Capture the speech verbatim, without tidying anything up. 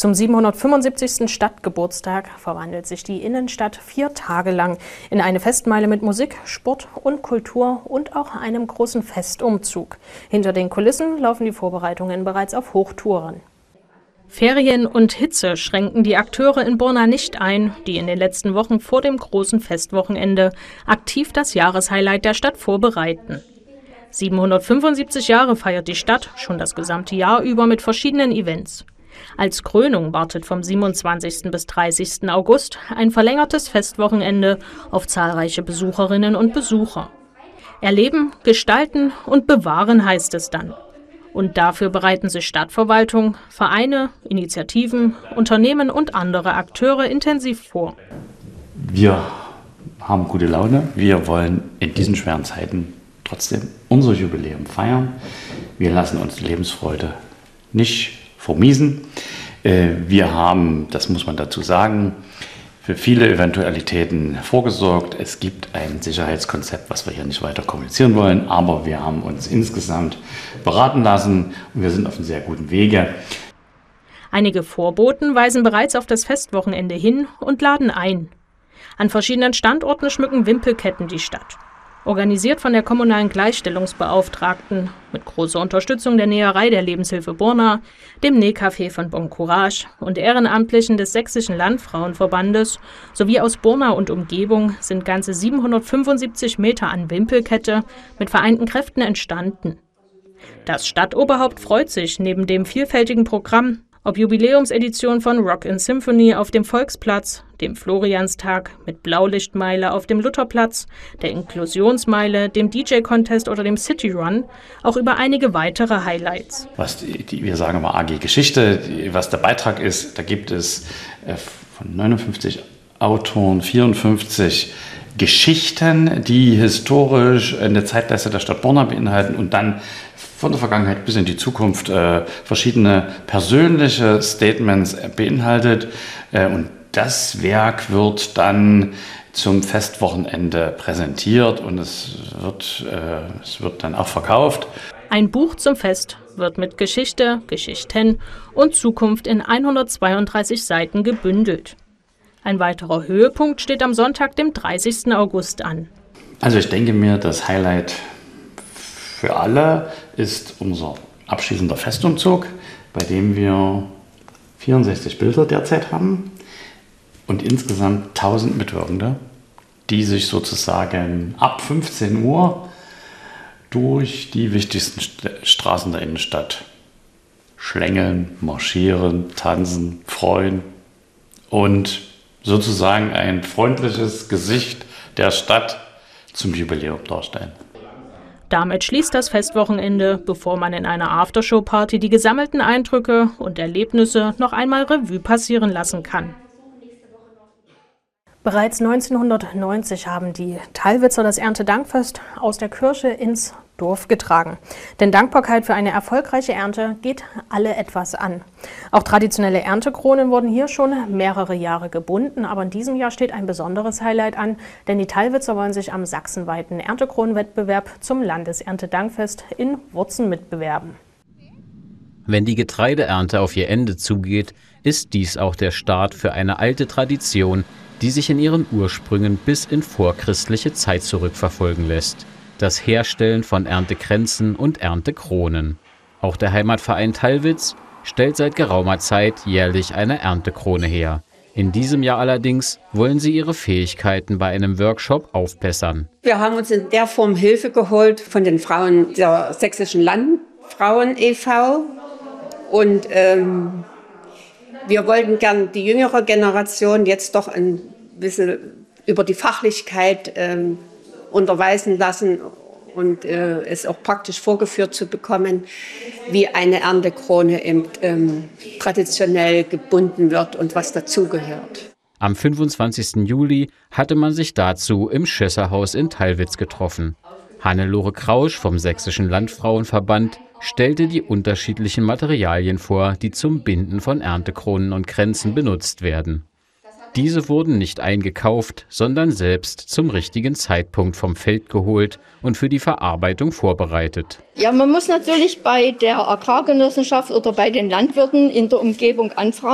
Zum siebenhundertfünfundsiebzigsten Stadtgeburtstag verwandelt sich die Innenstadt vier Tage lang in eine Festmeile mit Musik, Sport und Kultur und auch einem großen Festumzug. Hinter den Kulissen laufen die Vorbereitungen bereits auf Hochtouren. Ferien und Hitze schränken die Akteure in Borna nicht ein, die in den letzten Wochen vor dem großen Festwochenende aktiv das Jahreshighlight der Stadt vorbereiten. siebenhundertfünfundsiebzig Jahre feiert die Stadt schon das gesamte Jahr über mit verschiedenen Events. Als Krönung wartet vom siebenundzwanzigsten bis dreißigsten August ein verlängertes Festwochenende auf zahlreiche Besucherinnen und Besucher. Erleben, gestalten und bewahren heißt es dann. Und dafür bereiten sich Stadtverwaltung, Vereine, Initiativen, Unternehmen und andere Akteure intensiv vor. Wir haben gute Laune. Wir wollen in diesen schweren Zeiten trotzdem unser Jubiläum feiern. Wir lassen uns die Lebensfreude nicht vermiesen. Wir haben, das muss man dazu sagen, für viele Eventualitäten vorgesorgt. Es gibt ein Sicherheitskonzept, was wir hier nicht weiter kommunizieren wollen, aber wir haben uns insgesamt beraten lassen und wir sind auf einem sehr guten Wege. Einige Vorboten weisen bereits auf das Festwochenende hin und laden ein. An verschiedenen Standorten schmücken Wimpelketten die Stadt. Organisiert von der kommunalen Gleichstellungsbeauftragten, mit großer Unterstützung der Näherei der Lebenshilfe Borna, dem Nähcafé von Bon Courage und Ehrenamtlichen des Sächsischen Landfrauenverbandes sowie aus Borna und Umgebung sind ganze siebenhundertfünfundsiebzig Meter an Wimpelkette mit vereinten Kräften entstanden. Das Stadtoberhaupt freut sich neben dem vielfältigen Programm, ob Jubiläumsedition von Rock in Symphony auf dem Volksplatz, dem Florianstag mit Blaulichtmeile auf dem Lutherplatz, der Inklusionsmeile, dem D J-Contest oder dem City Run, auch über einige weitere Highlights. Was die, die, wir sagen immer A G Geschichte, die, was der Beitrag ist, da gibt es äh, von neunundfünfzig Autoren vierundfünfzig Geschichten, die historisch eine Zeitleiste der Stadt Borna beinhalten und dann von der Vergangenheit bis in die Zukunft äh, verschiedene persönliche Statements beinhaltet. Äh, und das Werk wird dann zum Festwochenende präsentiert und es wird, äh, es wird dann auch verkauft. Ein Buch zum Fest wird mit Geschichte, Geschichten und Zukunft in hundertzweiunddreißig Seiten gebündelt. Ein weiterer Höhepunkt steht am Sonntag, dem dreißigsten August an. Also ich denke mir, das Highlight für alle ist unser abschließender Festumzug, bei dem wir vierundsechzig Bilder derzeit haben und insgesamt tausend Mitwirkende, die sich sozusagen ab fünfzehn Uhr durch die wichtigsten Straßen der Innenstadt schlängeln, marschieren, tanzen, freuen und sozusagen ein freundliches Gesicht der Stadt zum Jubiläum darstellen. Damit schließt das Festwochenende, bevor man in einer Aftershow-Party die gesammelten Eindrücke und Erlebnisse noch einmal Revue passieren lassen kann. Bereits neunzehnhundertneunzig haben die Tallwitzer das Erntedankfest aus der Kirche ins Dorf getragen. Denn Dankbarkeit für eine erfolgreiche Ernte geht alle etwas an. Auch traditionelle Erntekronen wurden hier schon mehrere Jahre gebunden, aber in diesem Jahr steht ein besonderes Highlight an, denn die Tallwitzer wollen sich am sachsenweiten Erntekronenwettbewerb zum Landeserntedankfest in Wurzen mitbewerben. Wenn die Getreideernte auf ihr Ende zugeht, ist dies auch der Start für eine alte Tradition, die sich in ihren Ursprüngen bis in vorchristliche Zeit zurückverfolgen lässt. Das Herstellen von Erntekränzen und Erntekronen. Auch der Heimatverein Tallwitz stellt seit geraumer Zeit jährlich eine Erntekrone her. In diesem Jahr allerdings wollen sie ihre Fähigkeiten bei einem Workshop aufbessern. Wir haben uns in der Form Hilfe geholt von den Frauen der Sächsischen Landfrauen e V und ähm, wir wollten gern die jüngere Generation jetzt doch ein bisschen über die Fachlichkeit ähm, unterweisen lassen und äh, es auch praktisch vorgeführt zu bekommen, wie eine Erntekrone eben, ähm, traditionell gebunden wird und was dazugehört. Am fünfundzwanzigsten Juli hatte man sich dazu im Schösserhaus in Tallwitz getroffen. Hannelore Krausch vom Sächsischen Landfrauenverband stellte die unterschiedlichen Materialien vor, die zum Binden von Erntekronen und Kränzen benutzt werden. Diese wurden nicht eingekauft, sondern selbst zum richtigen Zeitpunkt vom Feld geholt und für die Verarbeitung vorbereitet. Ja, man muss natürlich bei der Agrargenossenschaft oder bei den Landwirten in der Umgebung anfragen.